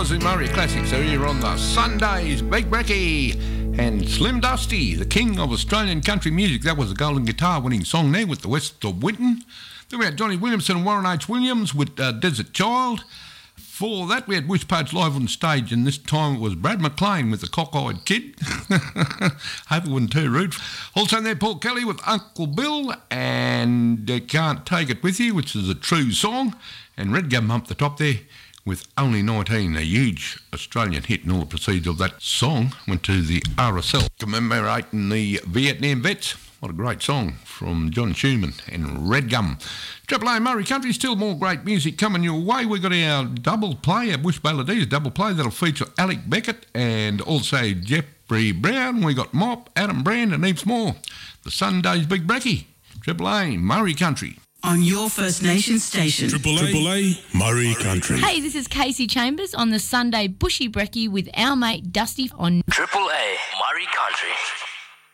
was the Murray Classics are here on the Sundays. Big Brecky and Slim Dusty, the king of Australian country music. That was a Golden Guitar winning song there with the West of Winton. Then we had Johnny Williamson and Warren H. Williams with Desert Child. For that, we had Wishparts live on stage, and this time it was Brad McLean with the Cockeyed Kid. Hope it wasn't too rude. Also there, Paul Kelly with Uncle Bill and Can't Take It With You, which is a true song. And Red Gum up the top there with Only 19, a huge Australian hit, and all the proceeds of that song went to the RSL, commemorating the Vietnam vets. What a great song from John Schumann and Red Gum. Triple A Murray Country, still more great music coming your way. We've got our double play, our Bush Melodies double play, that'll feature Alec Beckett and also Jeffrey Brown. We got Mop, Adam Brand and heaps more. The Sunday's Big Brecky, Triple A Murray Country. On your First Nation station. Triple A Murray Country. Hey, this is Casey Chambers on the Sunday Bushy Brecky with our mate Dusty on Triple A Murray Country.